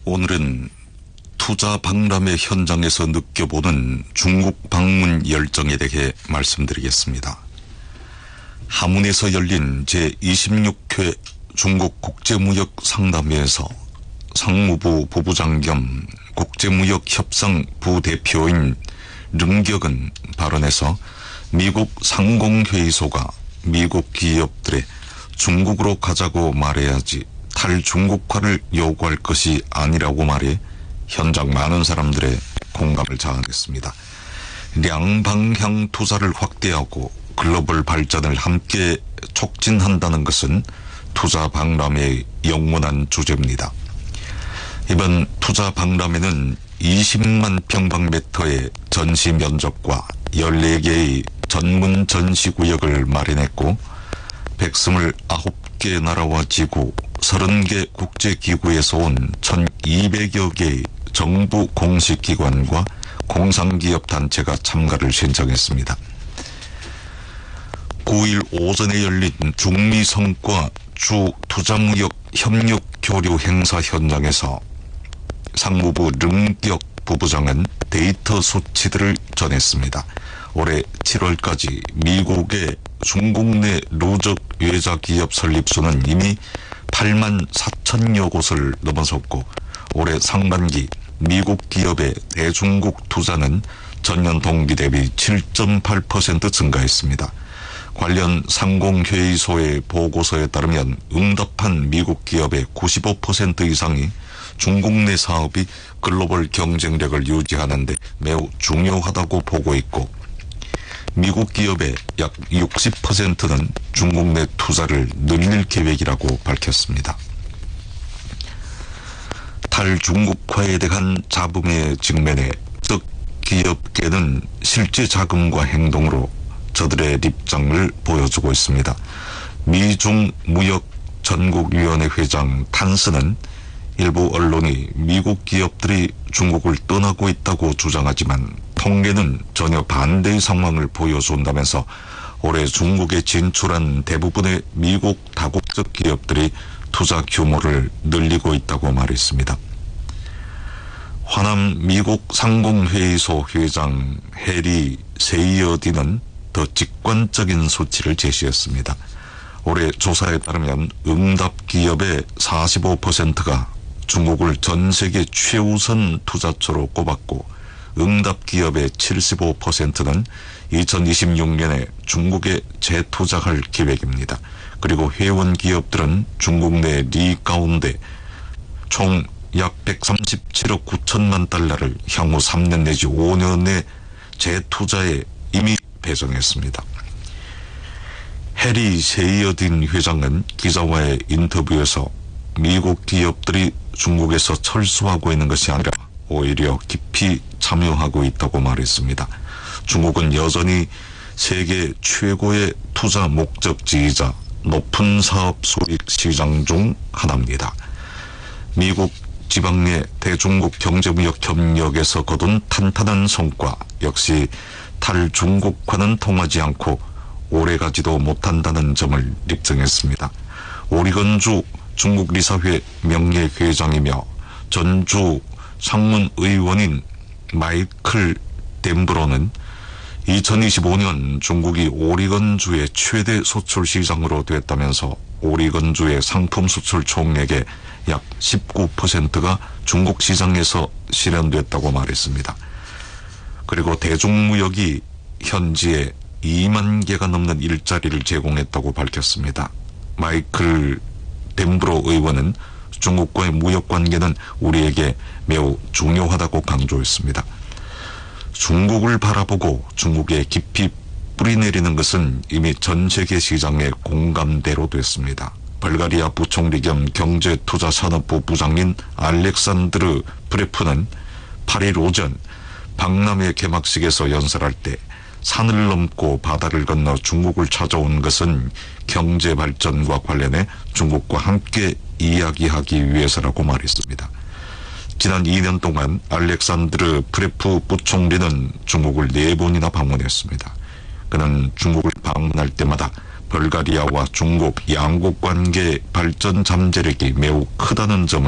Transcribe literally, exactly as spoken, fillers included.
오늘은 투자 박람회 현장에서 느껴보는 중국 방문 열정에 대해 말씀드리겠습니다. 하문에서 열린 제이십육 회 중국 국제무역 상담회에서 상무부 부부장 겸 국제무역협상 부대표인 릉격은 발언에서 미국 상공회의소가 미국 기업들의 중국으로 가자고 말해야지 탈중국화를 요구할 것이 아니라고 말해 현장 많은 사람들의 공감을 자아냈습니다. 양방향 투자를 확대하고 글로벌 발전을 함께 촉진한다는 것은 투자 박람회의 영원한 주제입니다. 이번 투자 박람회는 이십만 평방미터의 전시 면적과 열네 개의 전문 전시구역을 마련했고 백이십구 개 나라와 지구, 서른 개 국제기구에서 온 천이백여 개의 정부 공식기관과 공상기업 단체가 참가를 신청했습니다. 구일 오전에 열린 중미 성과 주 투자무역 협력 교류 행사 현장에서 상무부 릉격 부부장은 데이터 수치들을 전했습니다. 올해 칠월까지 미국의 중국 내 누적 외자 기업 설립수는 이미 팔만 사천여 곳을 넘어섰고 올해 상반기 미국 기업의 대중국 투자는 전년 동기 대비 칠 점 팔 퍼센트 증가했습니다. 관련 상공회의소의 보고서에 따르면 응답한 미국 기업의 구십오 퍼센트 이상이 중국 내 사업이 글로벌 경쟁력을 유지하는 데 매우 중요하다고 보고 있고 미국 기업의 약 육십 퍼센트는 중국 내 투자를 늘릴 계획이라고 밝혔습니다. 탈중국화에 대한 잡음의 직면에 즉 기업계는 실제 자금과 행동으로 저들의 입장을 보여주고 있습니다. 미중 무역 전국위원회 회장 탄스는 일부 언론이 미국 기업들이 중국을 떠나고 있다고 주장하지만 통계는 전혀 반대의 상황을 보여준다면서 올해 중국에 진출한 대부분의 미국 다국적 기업들이 투자 규모를 늘리고 있다고 말했습니다. 화남 미국 상공회의소 회장 해리 세이어디는 더 직관적인 수치를 제시했습니다. 올해 조사에 따르면 응답 기업의 사십오 퍼센트가 중국을 전 세계 최우선 투자처로 꼽았고 응답 기업의 칠십오 퍼센트는 이천이십육 년에 중국에 재투자할 계획입니다. 그리고 회원 기업들은 중국 내 리 가운데 총 약 백삼십칠억 구천만 달러를 향후 삼 년 내지 오 년의 재투자에 이미 배정했습니다. 해리 세이어딘 회장은 기자와의 인터뷰에서 미국 기업들이 중국에서 철수하고 있는 것이 아니라 오히려 깊이 참여하고 있다고 말했습니다. 중국은 여전히 세계 최고의 투자 목적지이자 높은 사업 수익 시장 중 하나입니다. 미국 지방 내 대중국 경제무역 협력에서 거둔 탄탄한 성과 역시 탈중국화는 통하지 않고 오래가지도 못한다는 점을 입증했습니다. 오리건주 중국 리사회 명예회장이며 전주 상문의원인 마이클 덴브로는 이천이십오 년 중국이 오리건주의 최대 수출 시장으로 됐다면서 오리건주의 상품 수출 총액의 약 십구 퍼센트가 중국 시장에서 실현됐다고 말했습니다. 그리고 대중무역이 현지에 이만 개가 넘는 일자리를 제공했다고 밝혔습니다. 마이클 덴브로 의원은 중국과의 무역관계는 우리에게 매우 중요하다고 강조했습니다. 중국을 바라보고 중국에 깊이 뿌리내리는 것은 이미 전 세계 시장의 공감대로 됐습니다. 벌가리아 부총리 겸 경제투자산업부 부장인 알렉산드르 프레프는 팔일 오전 박람회 개막식에서 연설할 때 산을 넘고 바다를 건너 중국을 찾아온 것은 경제 발전과 관련해 중국과 함께 이야기하기 위해서라고 말했습니다. 지난 이 년 동안 알렉산드르 프레프 부총리는 중국을 네 번이나 방문했습니다. 그는 중국을 방문할 때마다 벌가리아와 중국 양국 관계 발전 잠재력이 매우 크다는 점을